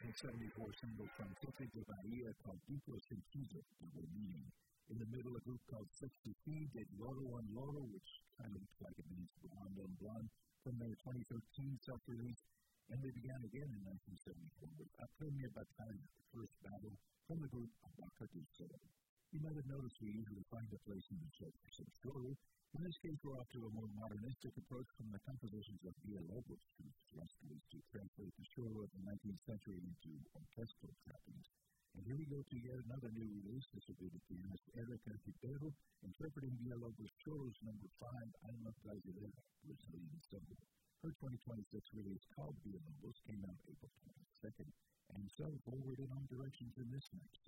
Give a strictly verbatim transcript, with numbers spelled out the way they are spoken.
nineteen seventy-four single from Tete de Bahia called Duplo Sentido, Double Meaning. In the middle, a group called sixty Feet did Loro on Loro, which kind of looks like it means Blonde on Blonde, from their twenty thirteen self-release. And they began again in nineteen seventy-four with Apremia Batalla, the first battle from the group Abaca do Sol. You might have noticed we usually find a place in the show for some choro. In this case, we're off to a more modernistic approach from the compositions of Villalobos, whose thrust was to translate the choro of the nineteenth century into orchestral trappings. And here we go to yet another new release. This will be the pianist Erica Ribeiro, interpreting Villalobos' choros number five, Alma Brasileira, Brazilian Samba. Her twenty twenty-six release called Villalobos came out April twenty-second, and so forward in all directions in this next